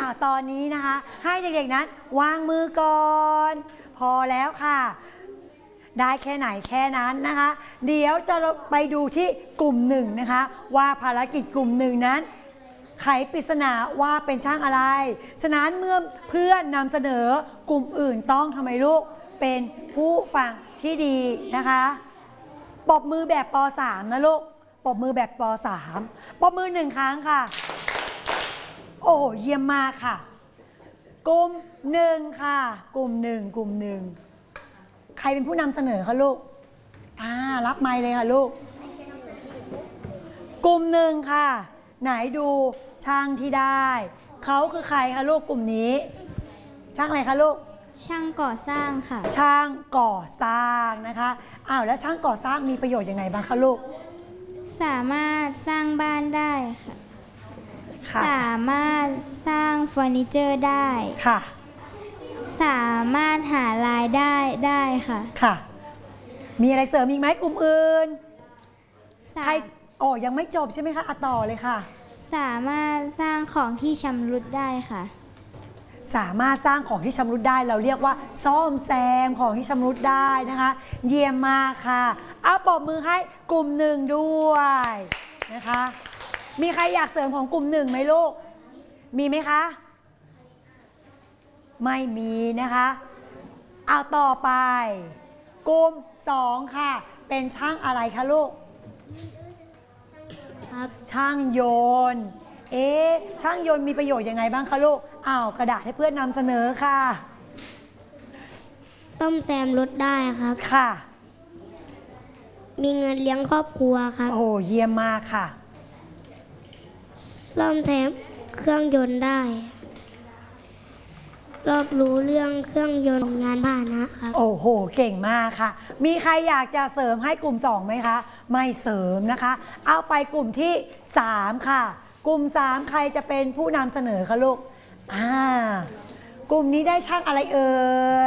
ตอนนี้นะคะให้เด็กๆนั้นวางมือก่อนพอแล้วค่ะได้แค่ไหนแค่นั้นนะคะเดี๋ยวจะไปดูที่กลุ่มหนึ่งนะคะว่าภารกิจกลุ่มหนึ่งนั้นไขปริศนาว่าเป็นช่างอะไรฉะนั้นเมื่อเพื่อนนำเสนอกลุ่มอื่นต้องทำไมลูกเป็นผู้ฟังที่ดีนะคะปรบมือแบบป .3 นะลูกปรบมือแบบป .3 ปรบมือ1 ครั้งค่ะโอ้โหเยี่ยมมากค่ะกลุ่ม1ค่ะกลุ่ม1ใครเป็นผู้นำเสนอคะลูกรับไมค์เลยค่ะลูกกลุ่ม1ค่ะไหนดูช่างที่ได้เขาคือใครคะลูกกลุ่มนี้ช่างอะไรคะลูกช่างก่อสร้างค่ะช่างก่อสร้างนะคะแล้วช่างก่อสร้างมีประโยชน์ยังไงบ้างคะลูกสามารถสร้างบ้านได้ค่ะสามารถสร้างเฟอร์นิเจอร์ได้ค่ะสามารถหารายได้ค่ะค่ะมีอะไรเสริมอีกไหมกลุ่มอื่นใครยังไม่จบใช่ไหมคะต่อเลยค่ะสามารถสร้างของที่ชำรุดได้ค่ะสามารถสร้างของที่ชำรุดได้เราเรียกว่าซ่อมแซมของที่ชำรุดได้นะคะเยี่ยมมากค่ะปรบมือให้กลุ่ม1ด้วยนะคะมีใครอยากเสริมของกลุ่ม1ไหมลูกมีไหมคะไม่มีนะคะต่อไปกลุ่ม2ค่ะเป็นช่างอะไรคะลูกครับช่างยนต์ช่างยนต์มีประโยชน์ยังไงบ้างคะลูกกระดาษให้เพื่อนนำเสนอค่ะซ่อมแซมรถได้ครับค่ะมีเงินเลี้ยงครอบครัวครับโอ้เยี่ยมมากค่ะซ่อมแซมเครื่องยนต์ได้รอบรู้เรื่องเครื่องยนต์งานพาหนะครับโอ้โหเก่งมากค่ะมีใครอยากจะเสริมให้กลุ่ม2ไหมคะไม่เสริมนะคะเอาไปกลุ่มที่3ค่ะกลุ่ม3ใครจะเป็นผู้นำเสนอคะลูกกลุ่มนี้ได้ช่างอะไรเอ่ย